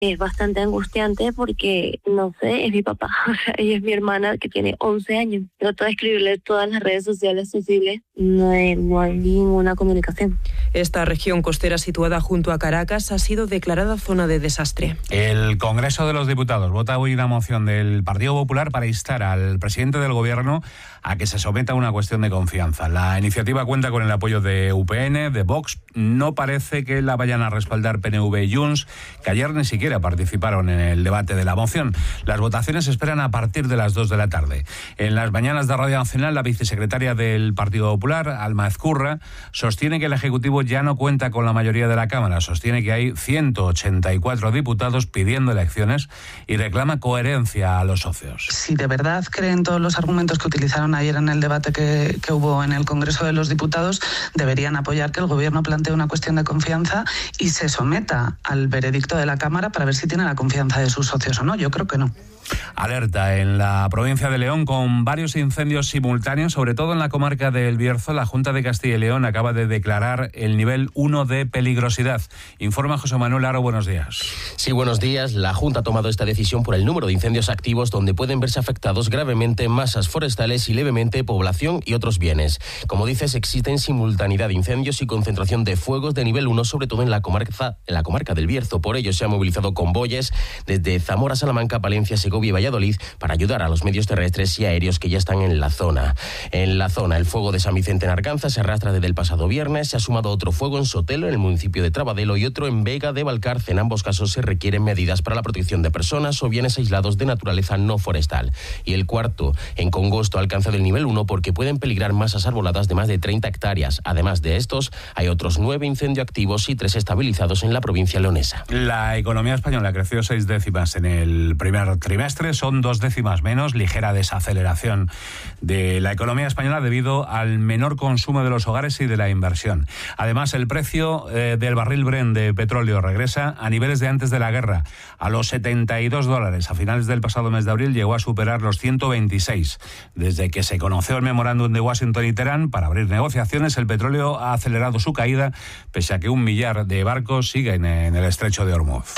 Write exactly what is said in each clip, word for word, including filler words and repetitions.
Es bastante angustiante porque, no sé, es mi papá, o sea, ella es mi hermana que tiene once años. Trato de escribirle todas las redes sociales posibles, no hay, no hay ninguna comunicación. Esta región costera situada junto a Caracas ha sido declarada zona de desastre. El Congreso de los Diputados vota hoy una moción del Partido Popular para instar al presidente del Gobierno a que se someta a una cuestión de confianza. La iniciativa cuenta con el apoyo de U P N, de Vox. No parece que la vayan a respaldar P N V y Junts, que ayer ni siquiera participaron en el debate de la moción. Las votaciones se esperan a partir de las dos de la tarde. En las mañanas de Radio Nacional, la vicesecretaria del Partido Popular, Alma Ezcurra, sostiene que el Ejecutivo ya no cuenta con la mayoría de la Cámara. Sostiene que hay ciento ochenta y cuatro diputados pidiendo elecciones y reclama coherencia a los socios. Si de verdad creen todos los argumentos que utilizaron ayer en el debate que, que hubo en el Congreso de los Diputados, deberían apoyar que el Gobierno plantee una cuestión de confianza y se someta al veredicto de la Cámara para ver si tiene la confianza de sus socios o no. Yo creo que no. Alerta en la provincia de León con varios incendios simultáneos, sobre todo en la comarca del Bierzo. La Junta de Castilla y León acaba de declarar el nivel uno de peligrosidad. Informa José Manuel Aro, buenos días. Sí, buenos días. La Junta ha tomado esta decisión por el número de incendios activos donde pueden verse afectados gravemente masas forestales y levemente población y otros bienes. Como dices, existen simultaneidad de incendios y concentración de fuegos de nivel uno, sobre todo en la comarca, en la comarca del Bierzo. Por ello se han movilizado convoyes desde Zamora, Salamanca, Palencia, Segovia y Valladolid para ayudar a los medios terrestres y aéreos que ya están en la zona. En la zona, el fuego de San Vicente en Arganza se arrastra desde el pasado viernes. Se ha sumado otro fuego en Sotelo, en el municipio de Trabadelo, y otro en Vega de Valcarce. En ambos casos se requieren medidas para la protección de personas o bienes aislados de naturaleza no forestal. Y el cuarto, en Congosto, ha alcanzado el nivel uno porque pueden peligrar masas arboladas de más de treinta hectáreas. Además de estos, hay otros nueve incendios activos y tres estabilizados en la provincia leonesa. La economía española ha crecido seis décimas en el primer trimestre. Son dos décimas menos, ligera desaceleración de la economía española debido al menor consumo de los hogares y de la inversión. Además, el precio eh, del barril Brent de petróleo regresa a niveles de antes de la guerra, a los setenta y dos dólares. A finales del pasado mes de abril llegó a superar los ciento veintiséis. Desde que se conoció el memorándum de Washington y Teherán para abrir negociaciones, el petróleo ha acelerado su caída, pese a que un millar de barcos siguen en el estrecho de Hormuz.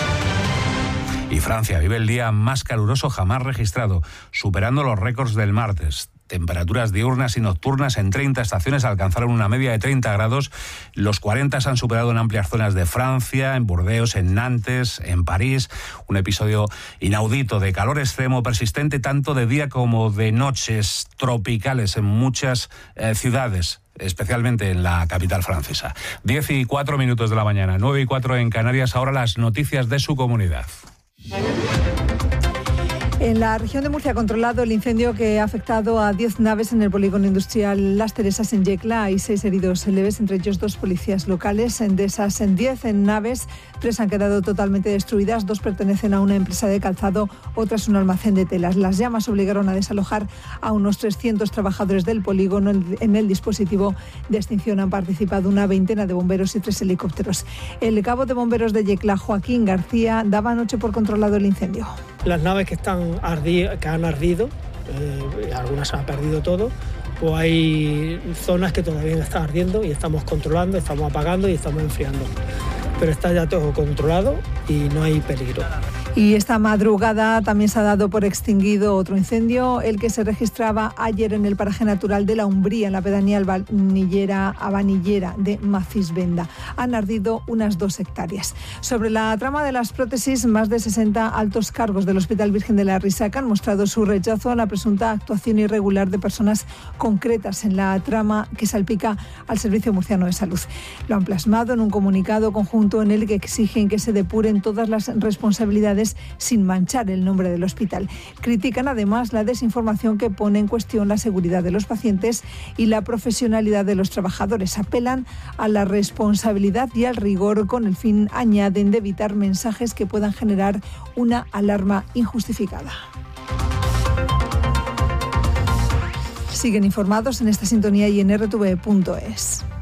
Y Francia vive el día más caluroso jamás registrado, superando los récords del martes. Temperaturas diurnas y nocturnas en treinta estaciones alcanzaron una media de treinta grados. Los cuarenta se han superado en amplias zonas de Francia, en Burdeos, en Nantes, en París. Un episodio inaudito de calor extremo persistente tanto de día como de noches tropicales en muchas eh, ciudades, especialmente en la capital francesa. Diez y cuatro minutos de la mañana, nueve y cuatro en Canarias. Ahora las noticias de su comunidad. En la región de Murcia ha controlado el incendio que ha afectado a diez naves en el polígono industrial Las Teresas en Yecla. Hay seis heridos leves, entre ellos dos policías locales. De esas en diez en naves, tres han quedado totalmente destruidas, dos pertenecen a una empresa de calzado, otras un almacén de telas. Las llamas obligaron a desalojar a unos trescientos trabajadores del polígono. En el dispositivo de extinción han participado una veintena de bomberos y tres helicópteros. El cabo de bomberos de Yecla, Joaquín García, daba anoche por controlado el incendio. Las naves que están ardi- que han ardido, eh, algunas han perdido todo, o hay zonas que todavía están ardiendo y estamos controlando, estamos apagando y estamos enfriando. Pero está ya todo controlado y no hay peligro. Y esta madrugada también se ha dado por extinguido otro incendio, el que se registraba ayer en el paraje natural de la Umbría, en la pedanía albanillera, habanillera de Macisbenda. Han ardido unas dos hectáreas. Sobre la trama de las prótesis, más de sesenta altos cargos del Hospital Virgen de la Risaca han mostrado su rechazo a la presunta actuación irregular de personas concretas en la trama que salpica al Servicio Murciano de Salud. Lo han plasmado en un comunicado conjunto en el que exigen que se depuren todas las responsabilidades sin manchar el nombre del hospital. Critican además la desinformación que pone en cuestión la seguridad de los pacientes y la profesionalidad de los trabajadores. Apelan a la responsabilidad y al rigor con el fin, añaden, de evitar mensajes que puedan generar una alarma injustificada. Siguen informados en esta sintonía y en erre te ve punto es.